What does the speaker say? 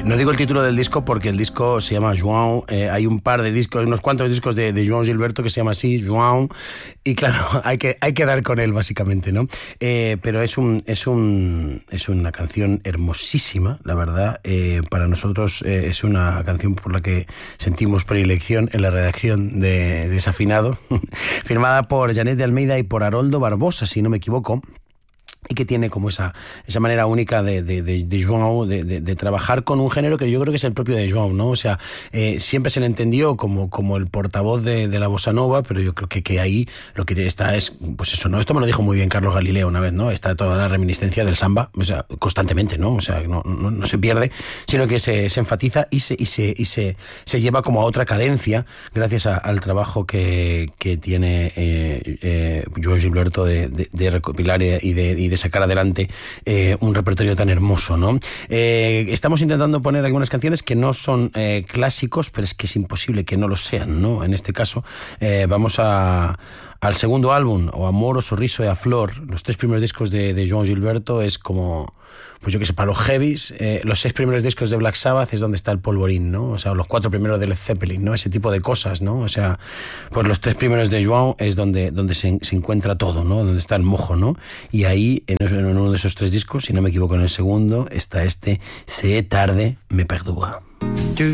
No digo el título del disco porque el disco se llama João. Hay un par de discos, unos cuantos discos de João Gilberto que se llama así, João. Y claro, hay que dar con él básicamente, ¿no? Pero es una canción hermosísima, la verdad. Para nosotros es una canción por la que sentimos predilección en la redacción de Desafinado, firmada por Janet de Almeida y por Haroldo Barbosa, si no me equivoco. Y que tiene como esa manera única de João de trabajar con un género que yo creo que es el propio de João, ¿no? O sea, siempre se le entendió como el portavoz de la bossa nova, pero yo creo que ahí lo que está es, pues eso, ¿no? Esto me lo dijo muy bien Carlos Galileo una vez, ¿no? Está toda la reminiscencia del samba, o sea, constantemente, ¿no? O sea, no se pierde, sino que se enfatiza y se lleva como a otra cadencia gracias al trabajo que tiene João Gilberto de recopilar y de sacar adelante un repertorio tan hermoso, ¿no? Estamos intentando poner algunas canciones que no son clásicos, pero es que es imposible que no lo sean, ¿no? En este caso vamos al segundo álbum, o Amor, o Sorriso e a Flor. Los 3 primeros discos de João Gilberto es como, pues yo que sé, para los heavies. Los 6 primeros discos de Black Sabbath es donde está el polvorín, ¿no? O sea, los 4 primeros de Led Zeppelin, ¿no? Ese tipo de cosas, ¿no? O sea, pues los 3 primeros de João es donde se encuentra todo, ¿no? Donde está el mojo, ¿no? Y ahí, en uno de esos 3 discos, si no me equivoco, en el segundo, está este Se é tarde, me perdúa.